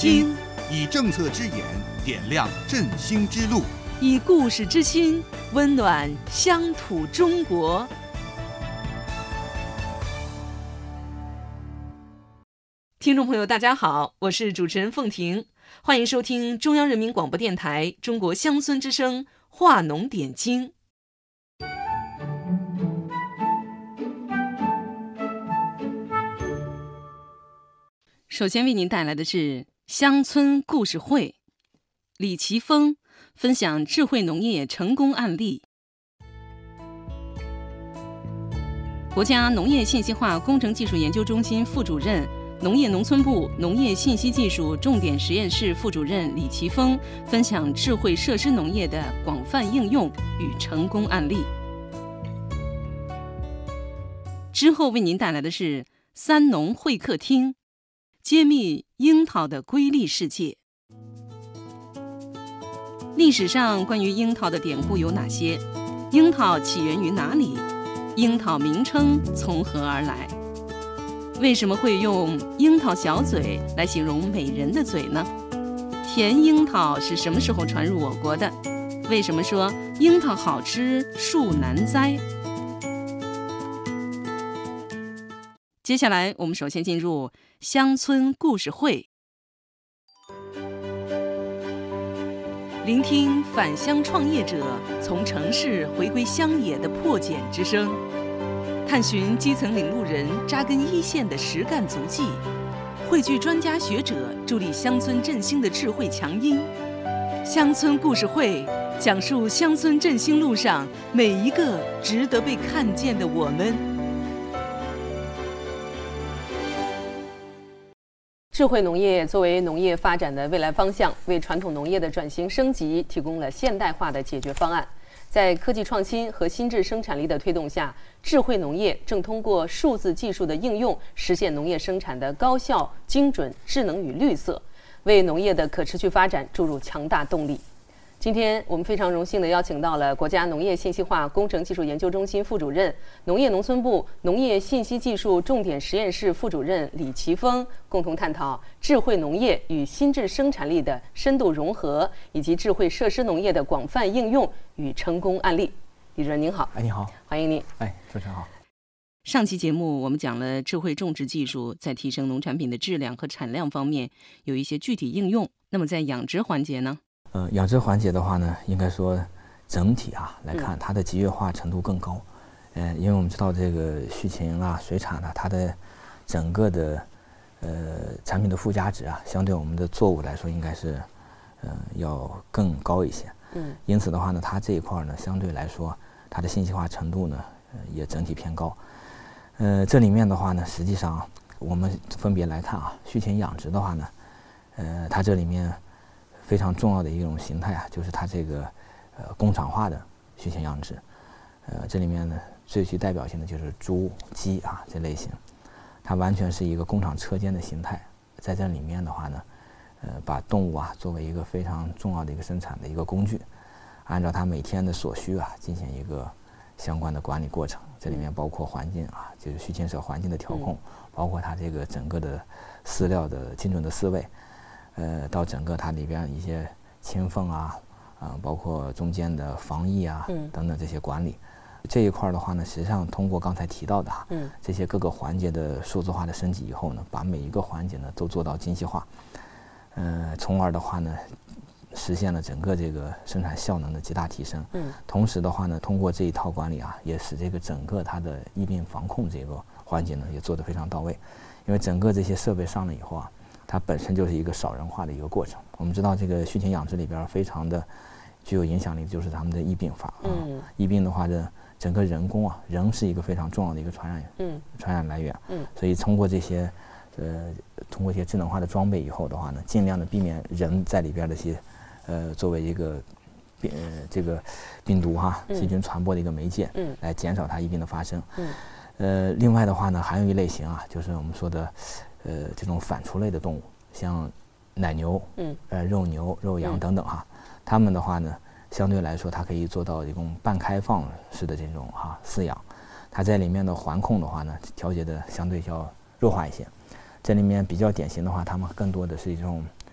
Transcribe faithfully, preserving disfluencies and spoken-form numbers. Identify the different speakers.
Speaker 1: 听，以政策之眼点亮振兴之路，
Speaker 2: 以故事之心温暖乡土中国。听众朋友大家好，我是主持人凤婷，欢迎收听中央人民广播电台中国乡村之声话农点睛。首先为您带来的是乡村故事会，李奇峰分享智慧农业成功案例。国家农业信息化工程技术研究中心副主任、农业农村部农业信息技术重点实验室副主任李奇峰分享智慧设施农业的广泛应用与成功案例。之后为您带来的是三农会客厅，揭秘樱桃的瑰丽世界。历史上关于樱桃的典故有哪些？樱桃起源于哪里？樱桃名称从何而来？为什么会用樱桃小嘴来形容美人的嘴呢？甜樱桃是什么时候传入我国的？为什么说樱桃好吃树难栽？接下来我们首先进入乡村故事会，聆听返乡创业者从城市回归乡野的破茧之声，探寻基层领路人扎根一线的实干足迹，汇聚专家学者助力乡村振兴的智慧强音。乡村故事会讲述乡村振兴路上每一个值得被看见的我们。智慧农业作为农业发展的未来方向，为传统农业的转型升级提供了现代化的解决方案。在科技创新和新质生产力的推动下，智慧农业正通过数字技术的应用，实现农业生产的高效、精准、智能与绿色，为农业的可持续发展注入强大动力。今天我们非常荣幸地邀请到了国家农业信息化工程技术研究中心副主任、农业农村部农业信息技术重点实验室副主任李奇峰，共同探讨智慧农业与新质生产力的深度融合，以及智慧设施农业的广泛应用与成功案例。李主任您好。
Speaker 3: 哎，你好，
Speaker 2: 欢迎您。
Speaker 3: 哎，主持人好。
Speaker 2: 上期节目我们讲了智慧种植技术在提升农产品的质量和产量方面有一些具体应用，那么在养殖环节呢？
Speaker 3: 呃，养殖环节的话呢，应该说整体啊来看，它的集约化程度更高。嗯、呃，因为我们知道这个畜禽啊、水产啊，它的整个的呃产品的附加值啊，相对我们的作物来说，应该是呃要更高一些。嗯，因此的话呢，它这一块呢，相对来说，它的信息化程度呢，呃、也整体偏高。呃，这里面的话呢，实际上我们分别来看啊，畜禽养殖的话呢，呃，它这里面非常重要的一种形态啊，就是它这个呃工厂化的畜禽养殖。呃，这里面呢最具代表性的就是猪、鸡啊这类型，它完全是一个工厂车间的形态。在这里面的话呢，呃，把动物啊作为一个非常重要的一个生产的一个工具，按照它每天的所需啊进行一个相关的管理过程。这里面包括环境啊，就是畜禽舍环境的调控，包括它这个整个的饲料的精准的饲喂。呃，到整个它里边一些清缝啊，啊、呃，包括中间的防疫啊、嗯、等等这些管理，这一块的话呢，实际上通过刚才提到的哈，嗯，这些各个环节的数字化的升级以后呢，把每一个环节呢都做到精细化，呃，从而的话呢，实现了整个这个生产效能的极大提升。嗯，同时的话呢，通过这一套管理啊，也使这个整个它的疫病防控这个环节呢也做得非常到位，因为整个这些设备上了以后啊。它本身就是一个少人化的一个过程。我们知道这个畜禽养殖里边非常的具有影响力，就是他们的疫病法啊。嗯、疫病的话，这整个人工啊，人是一个非常重要的一个传染嗯传染来源。嗯，所以通过这些呃通过一些智能化的装备以后的话呢，尽量的避免人在里边的一些呃作为一个病呃这个病毒哈、啊、细菌传播的一个媒介，嗯，来减少它疫病的发生。嗯，呃，另外的话呢，还有一类型啊，就是我们说的。呃，这种反刍类的动物，像奶牛、嗯，呃，肉牛、肉羊等等哈，它们的话呢，相对来说，它可以做到一种半开放式的这种哈饲养，它在里面的环控的话呢，调节的相对要弱化一些。这里面比较典型的话，它们更多的是一种